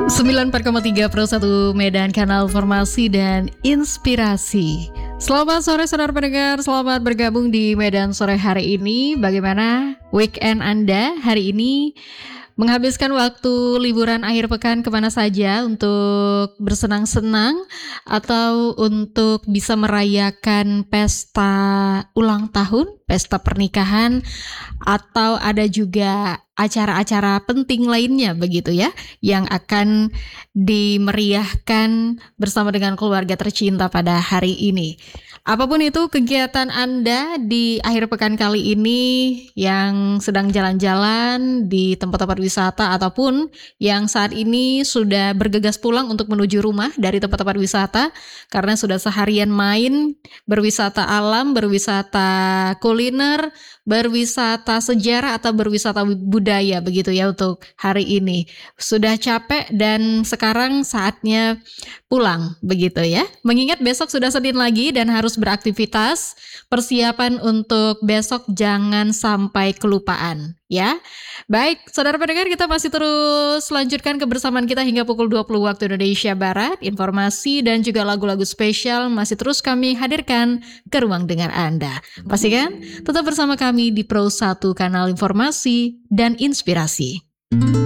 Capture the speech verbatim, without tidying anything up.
sembilan puluh empat koma tiga Pro satu Medan, kanal informasi dan inspirasi. Selamat sore saudara pendengar, selamat bergabung di Medan sore hari ini. Bagaimana weekend Anda hari ini? Menghabiskan waktu liburan akhir pekan kemana saja untuk bersenang-senang atau untuk bisa merayakan pesta ulang tahun, pesta pernikahan, atau ada juga acara-acara penting lainnya begitu ya, yang akan dimeriahkan bersama dengan keluarga tercinta pada hari ini. Apapun itu kegiatan Anda di akhir pekan kali ini, yang sedang jalan-jalan di tempat-tempat wisata ataupun yang saat ini sudah bergegas pulang untuk menuju rumah dari tempat-tempat wisata karena sudah seharian main, berwisata alam, berwisata kuliner, berwisata sejarah atau berwisata budaya begitu ya untuk hari ini. Sudah capek dan sekarang saatnya pulang begitu ya. Mengingat besok sudah Senin lagi dan harus beraktivitas, persiapan untuk besok jangan sampai kelupaan ya. Baik, saudara pendengar, kita masih terus lanjutkan kebersamaan kita hingga pukul dua puluh waktu Indonesia Barat. Informasi dan juga lagu-lagu spesial masih terus kami hadirkan ke ruang dengar Anda. Pastikan tetap bersama kami di Pro satu, kanal informasi dan inspirasi.